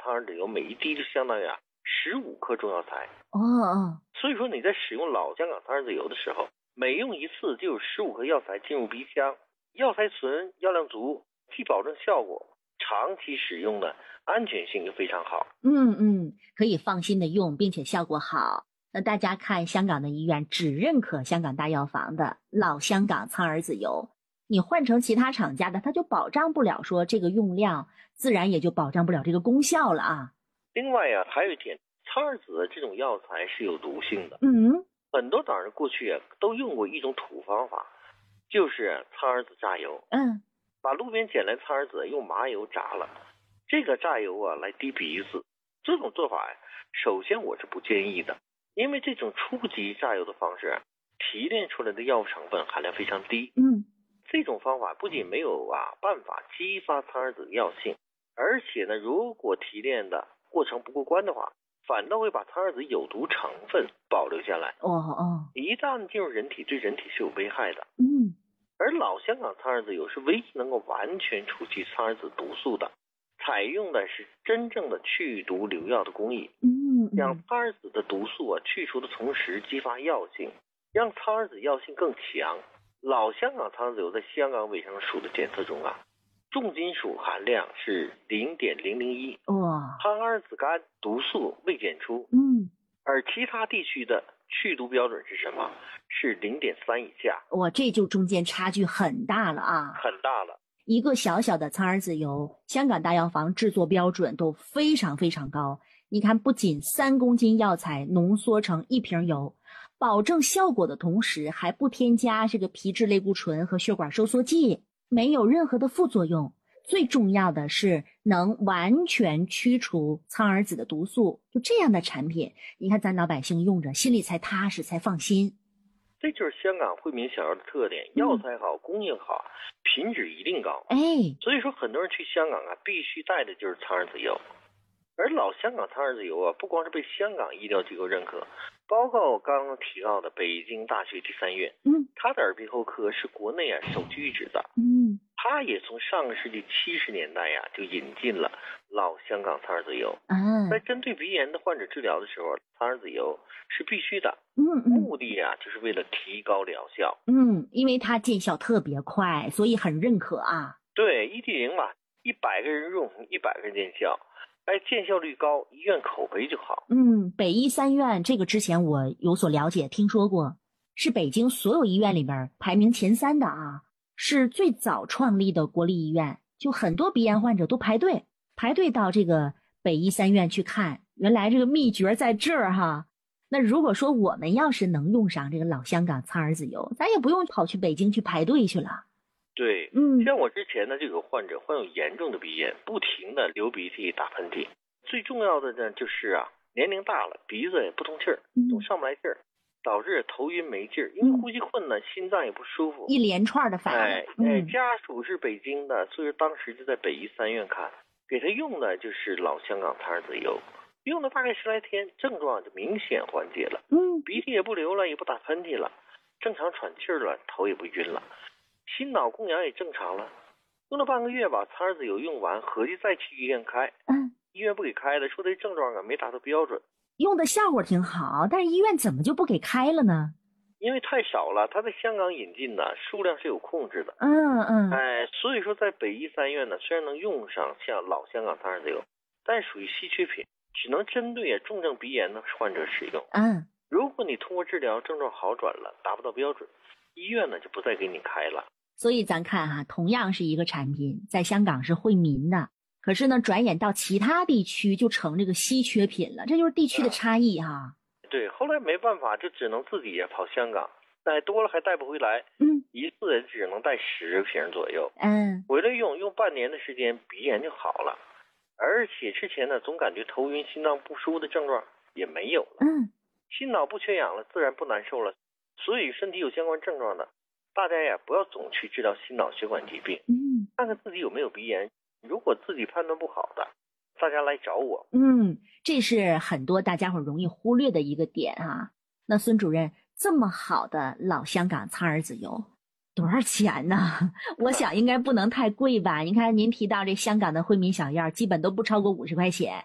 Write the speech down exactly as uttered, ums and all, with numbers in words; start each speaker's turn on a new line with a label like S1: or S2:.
S1: 苍耳子油每一滴就相当于啊十五克中药材。
S2: 哦哦，
S1: 所以说你在使用老香港苍耳子油的时候，每用一次就有十五克药材进入鼻腔，药材纯，药量足，既保证效果，长期使用的安全性就非常好。
S2: 嗯嗯，可以放心的用，并且效果好。那大家看香港的医院只认可香港大药房的老香港苍耳子油，你换成其他厂家的，它就保障不了说这个用量，自然也就保障不了这个功效了啊。
S1: 另外啊，还有一点，苍耳子这种药材是有毒性的。
S2: 嗯，
S1: 很多党人过去啊都用过一种土方法，就是苍耳子榨油。
S2: 嗯，
S1: 把路边捡来苍耳子用麻油炸了，这个榨油啊来滴鼻子，这种做法呀、啊，首先我是不建议的，因为这种初级榨油的方式啊，提炼出来的药物成分含量非常低。
S2: 嗯，
S1: 这种方法不仅没有啊办法激发苍耳子的药性，而且呢，如果提炼的过程不过关的话，反倒会把苍耳子有毒成分保留下来。
S2: 哦哦，
S1: 一旦进入人体，对人体是有危害的。
S2: 嗯，
S1: 而老香港苍耳子油是唯一能够完全除去苍耳子毒素的，采用的是真正的去毒留药的工艺。
S2: 嗯，
S1: 将苍耳子的毒素啊去除的同时，激发药性，让苍耳子药性更强。老香港苍耳子油在香港卫生署的检测中啊，重金属含量是 零点零零一，
S2: 哇，
S1: 苍耳子苷毒素未检出。
S2: 嗯，
S1: 而其他地区的去毒标准是什么？是 零点三 以下。
S2: 哇，这就中间差距很大了啊，
S1: 很大了。
S2: 一个小小的苍耳子油，香港大药房制作标准都非常非常高。你看，不仅三公斤药材浓缩成一瓶油，保证效果的同时，还不添加这个皮质类固醇和血管收缩剂，没有任何的副作用。最重要的是能完全驱除苍耳子的毒素。就这样的产品，你看咱老百姓用着心里才踏实，才放心。
S1: 这就是香港惠民小药的特点，药材好，供应好，品质一定高。
S2: 哎，
S1: 所以说很多人去香港啊，必须带的就是苍耳子油。而老香港苍耳子油啊，不光是被香港医疗机构认可，包括我刚刚提到的北京大学第三院，
S2: 嗯，
S1: 它的耳鼻喉科是国内啊首屈一指的。
S2: 嗯，
S1: 它也从上个世纪七十年代呀、啊、就引进了老香港苍耳子油。
S2: 啊，
S1: 在针对鼻炎的患者治疗的时候，苍耳子油是必须的。
S2: 嗯嗯，
S1: 目的啊就是为了提高疗效。
S2: 嗯，因为它见效特别快，所以很认可啊。
S1: 对，一滴零嘛，一百个人用，一百个人见效。哎，见效率高，医院口碑就好。
S2: 嗯，北医三院这个之前我有所了解，听说过，是北京所有医院里边排名前三的啊，是最早创立的国立医院，就很多鼻炎患者都排队排队到这个北医三院去看，原来这个秘诀在这儿哈。那如果说我们要是能用上这个老香港苍耳子油，咱也不用跑去北京去排队去了。
S1: 对，
S2: 嗯，
S1: 像我之前呢，就有患者患有严重的鼻炎，不停的流鼻涕、打喷嚏。最重要的呢，就是啊，年龄大了，鼻子也不通气儿，总上不来气儿，导致头晕没劲儿，因为呼吸困难，心脏也不舒服，
S2: 一连串的反应。
S1: 哎哎，家属是北京的，所以当时就在北医三院看，给他用的就是老香港苍耳子油，用了大概十来天，症状就明显缓解了，
S2: 嗯，
S1: 鼻涕也不流了，也不打喷嚏了，正常喘气儿了，头也不晕了。心脑供氧也正常了，用了半个月吧，苍耳子油用完，合计再去医院开，
S2: 嗯，
S1: 医院不给开了，说这症状啊没达到标准，
S2: 用的效果挺好，但是医院怎么就不给开了呢？
S1: 因为太少了，他在香港引进的数量是有控制的，
S2: 嗯嗯，
S1: 哎，所以说在北医三院呢，虽然能用上像老香港苍耳子油，但属于稀缺品，只能针对重症鼻炎的患者使用。
S2: 嗯，
S1: 如果你通过治疗症状好转了，达不到标准，医院呢就不再给你开了。
S2: 所以咱看哈、啊，同样是一个产品，在香港是惠民的，可是呢，转眼到其他地区就成这个稀缺品了，这就是地区的差异哈、啊。
S1: 对，后来没办法，就只能自己跑香港，带多了还带不回来，
S2: 嗯，
S1: 一次只能带十瓶左右，
S2: 嗯，
S1: 回来用用半年的时间，鼻炎就好了，而且之前呢总感觉头晕、心脏不舒服的症状也没有了，
S2: 嗯，
S1: 心脑不缺氧了，自然不难受了。所以身体有相关症状的，大家呀不要总去治疗心脑血管疾病，
S2: 嗯，
S1: 看看自己有没有鼻炎，如果自己判断不好的，大家来找我。
S2: 嗯，这是很多大家伙容易忽略的一个点啊。那孙主任，这么好的老香港苍耳子油多少钱呢？我想应该不能太贵吧。你看您提到这香港的惠民小药基本都不超过五十块钱，